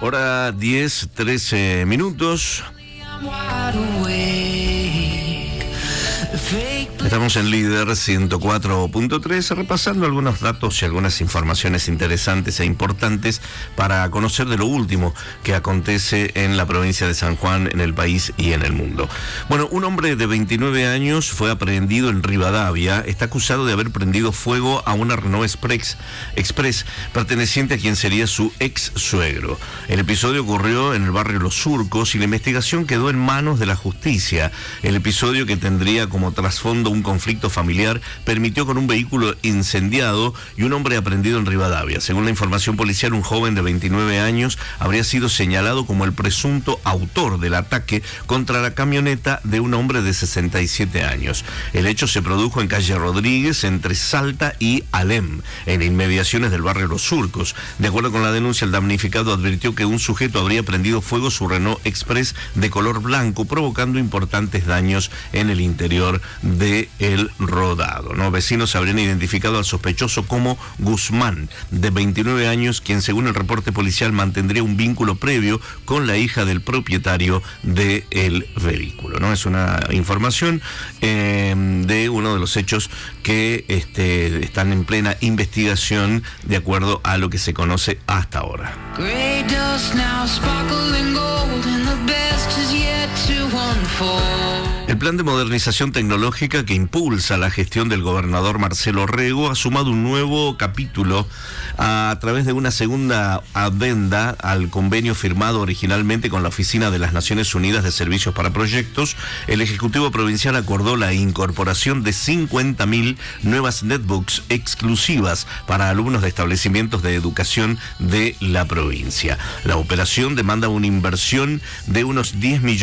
Hora 10, 13 minutos. Estamos en Líder 104.3 repasando algunos datos y algunas informaciones interesantes e importantes para conocer de lo último que acontece en la provincia de San Juan, en el país y en el mundo. Bueno, un hombre de 29 años fue aprehendido en Rivadavia. Está acusado de haber prendido fuego a una Renault Express perteneciente a quien sería su ex suegro. El episodio ocurrió en el barrio Los Surcos y la investigación quedó en manos de la justicia. El episodio, que tendría como trasfondo un conflicto familiar, permitió con un vehículo incendiado y un hombre aprehendido en Rivadavia. Según la información policial, un joven de 29 años habría sido señalado como el presunto autor del ataque contra la camioneta de un hombre de 67 años. El hecho se produjo en calle Rodríguez, entre Salta y Alem, en inmediaciones del barrio Los Surcos. De acuerdo con la denuncia, el damnificado advirtió que un sujeto habría prendido fuego su Renault Express de color blanco, provocando importantes daños en el interior del rodado, ¿no? Vecinos habrían identificado al sospechoso como Guzmán, de 29 años, quien según el reporte policial mantendría un vínculo previo con la hija del propietario del vehículo, ¿no? Es una información de uno de los hechos que están en plena investigación de acuerdo a lo que se conoce hasta ahora. El plan de modernización tecnológica que impulsa la gestión del gobernador Marcelo Rego ha sumado un nuevo capítulo a través de una segunda adenda al convenio firmado originalmente con la Oficina de las Naciones Unidas de Servicios para Proyectos. El Ejecutivo Provincial acordó la incorporación de 50.000 nuevas netbooks exclusivas para alumnos de establecimientos de educación de la provincia. La operación demanda una inversión de unos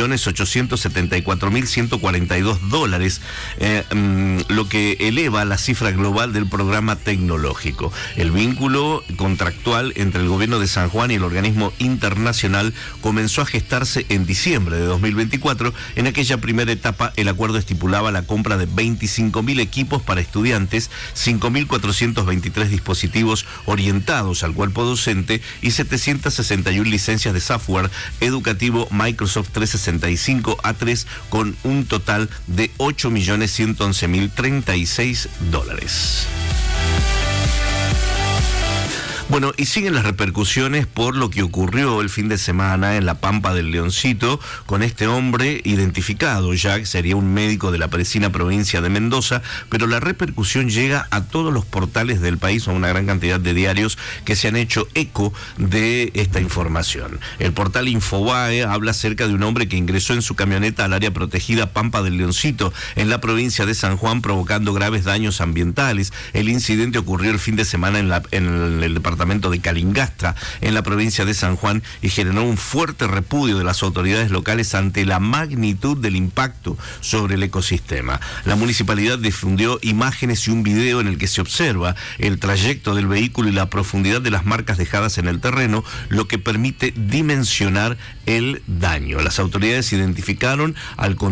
$10.874.142, lo que eleva la cifra global del programa tecnológico. El vínculo contractual entre el gobierno de San Juan y el organismo internacional comenzó a gestarse en diciembre de 2024. En aquella primera etapa, el acuerdo estipulaba la compra de 25.000 equipos para estudiantes, 5.423 dispositivos orientados al cuerpo docente y 761 licencias de software educativo Microsoft 365 A3, con un total de $8.111.036. Bueno, y siguen las repercusiones por lo que ocurrió el fin de semana en la Pampa del Leoncito con este hombre identificado ya, que sería un médico de la parecina provincia de Mendoza, pero la repercusión llega a todos los portales del país, a una gran cantidad de diarios que se han hecho eco de esta información. El portal Infobae habla acerca de un hombre que ingresó en su camioneta al área protegida Pampa del Leoncito en la provincia de San Juan, provocando graves daños ambientales. El incidente ocurrió el fin de semana en el departamento de Calingastra, en la provincia de San Juan, y generó un fuerte repudio de las autoridades locales ante la magnitud del impacto sobre el ecosistema. La municipalidad difundió imágenes y un video en el que se observa el trayecto del vehículo y la profundidad de las marcas dejadas en el terreno, lo que permite dimensionar el daño. Las autoridades identificaron al